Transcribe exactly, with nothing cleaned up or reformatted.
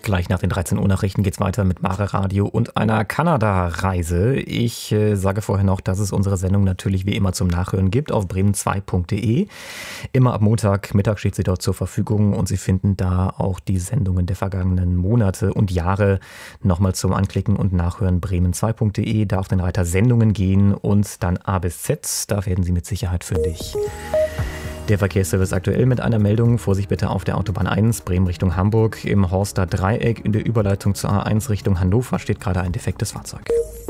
Gleich nach den dreizehn Uhr Nachrichten geht's weiter mit Mare Radio und einer Kanada-Reise. Ich äh, sage vorher noch, dass es unsere Sendung natürlich wie immer zum Nachhören gibt auf bremen zwei punkt de. Immer ab Montagmittag steht sie dort zur Verfügung und Sie finden da auch die Sendungen der vergangenen Monate und Jahre nochmal zum Anklicken und Nachhören. bremen zwei punkt de, da auf den Reiter Sendungen gehen und dann A bis Z, da werden Sie mit Sicherheit fündig. Der Verkehrsservice aktuell mit einer Meldung. Vorsicht bitte auf der Autobahn eins, Bremen Richtung Hamburg. Im Horster Dreieck in der Überleitung zur A eins Richtung Hannover steht gerade ein defektes Fahrzeug.